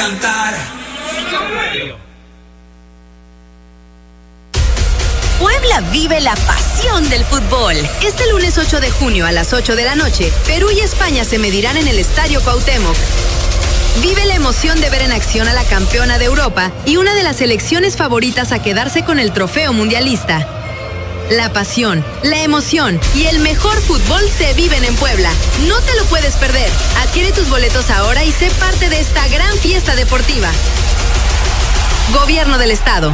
cantar. Puebla vive la pasión del fútbol. Este lunes 8 de junio a las 8 de la noche, Perú y España se medirán en el Estadio Cuauhtémoc. Vive la emoción de ver en acción a la campeona de Europa y una de las selecciones favoritas a quedarse con el trofeo mundialista. La pasión, la emoción y el mejor fútbol se viven en Puebla. No te lo puedes perder. Adquiere tus boletos ahora y sé parte de esta gran fiesta deportiva. Gobierno del Estado.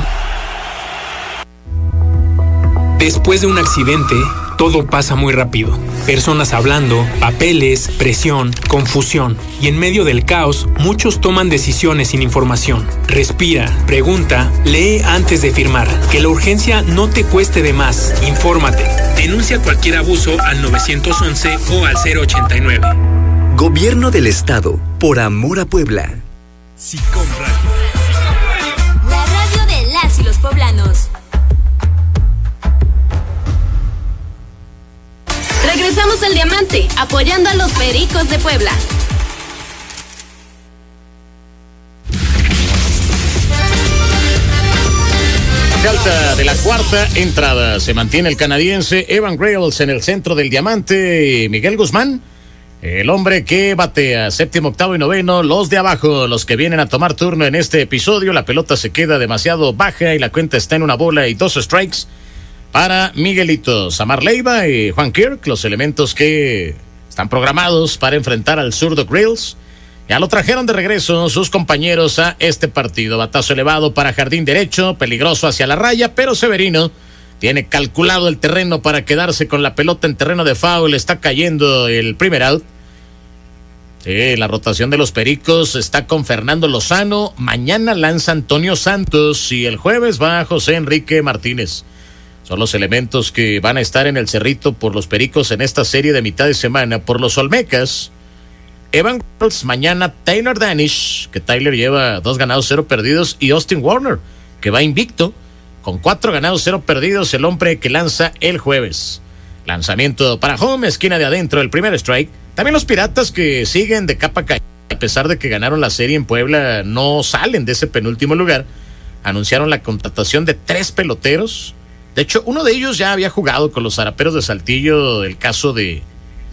Después de un accidente, todo pasa muy rápido. Personas hablando, papeles, presión, confusión. Y en medio del caos, muchos toman decisiones sin información. Respira, pregunta, lee antes de firmar. Que la urgencia no te cueste de más. Infórmate. Denuncia cualquier abuso al 911 o al 089. Gobierno del Estado. Por amor a Puebla. SICOM Radio. La radio de las y los poblanos. Regresamos al Diamante, apoyando a los Pericos de Puebla. Alta de la cuarta entrada. Se mantiene el canadiense Evan Grayles en el centro del Diamante. Miguel Guzmán, el hombre que batea. Séptimo, octavo y noveno, los de abajo, los que vienen a tomar turno en este episodio. La pelota se queda demasiado baja y la cuenta está en 1 bola y 2 strikes para Miguelito. Samar Leiva y Juan Kirk, los elementos que están programados para enfrentar al zurdo Grayles. Ya lo trajeron de regreso sus compañeros a este partido. Batazo elevado para jardín derecho, peligroso hacia la raya, pero Severino tiene calculado el terreno para quedarse con la pelota en terreno de foul. Está cayendo el primer out. Sí, la rotación de los Pericos está con Fernando Lozano. Mañana lanza Antonio Santos y el jueves va José Enrique Martínez. Son los elementos que van a estar en el Cerrito por los Pericos en esta serie de mitad de semana. Por los Olmecas, Evan Grayles, mañana Taylor Danish, que Tyler lleva 2 ganados, 0 perdidos, y Austin Warner, que va invicto, con 4 ganados, 0 perdidos, el hombre que lanza el jueves. Lanzamiento para home, esquina de adentro, el primer strike. También los Piratas, que siguen de capa caída, a pesar de que ganaron la serie en Puebla, no salen de ese penúltimo lugar. Anunciaron la contratación de 3 peloteros. De hecho, uno de ellos ya había jugado con los Zaraperos de Saltillo, el caso de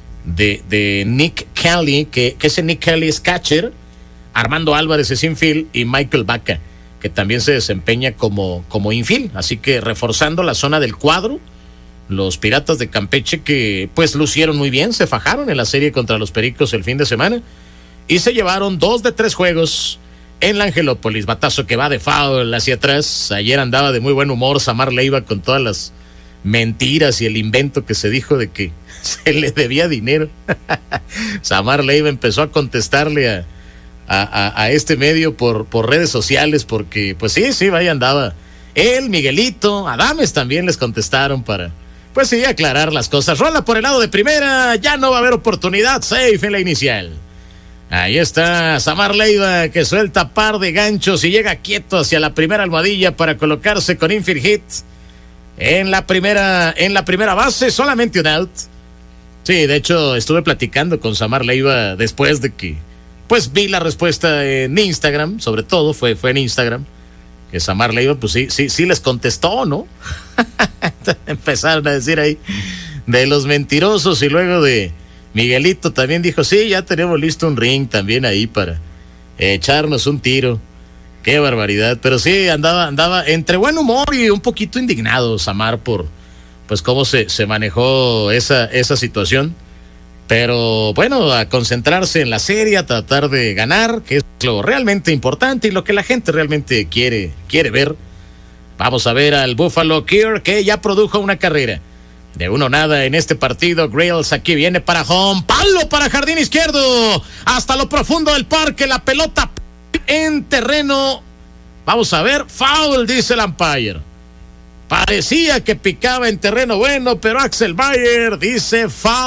Nick Kelly, que ese Nick Kelly es catcher, Armando Álvarez es infield y Michael Baca, que también se desempeña como infield. Así que reforzando la zona del cuadro, los Piratas de Campeche, que pues lucieron muy bien, se fajaron en la serie contra los Pericos el fin de semana y se llevaron 2 de 3 juegos en la Angelópolis. Batazo que va de foul hacia atrás. Ayer andaba de muy buen humor Samar Leiva con todas las mentiras y el invento que se dijo de que se le debía dinero. Samar Leiva empezó a contestarle a este medio por redes sociales, porque pues sí, vaya andaba. Él, Miguelito, Adames también les contestaron para, pues sí, aclarar las cosas. Rola por el lado de primera, ya no va a haber oportunidad, safe en la inicial. Ahí está Samar Leiva, que suelta par de ganchos y llega quieto hacia la primera almohadilla para colocarse con infield hit. En la primera base, solamente un out. Sí, de hecho, estuve platicando con Samar Leiva después de que, pues, vi la respuesta en Instagram, sobre todo fue en Instagram, que Samar Leiva, pues sí les contestó, ¿no? Empezaron a decir ahí de los mentirosos, y luego de Miguelito también dijo, sí, ya tenemos listo un ring también ahí para echarnos un tiro. Qué barbaridad, pero sí, andaba entre buen humor y un poquito indignado Samar por, pues, cómo se manejó esa situación. Pero bueno, a concentrarse en la serie, a tratar de ganar, que es lo realmente importante y lo que la gente realmente quiere ver. Vamos a ver al Buffalo Kirk, que ya produjo una carrera. De 1-0 en este partido. Grayles aquí viene para home, palo para jardín izquierdo, hasta lo profundo del parque, la pelota en terreno. Vamos a ver, foul, dice el umpire. Parecía que picaba en terreno bueno, pero Axel Bayer dice foul.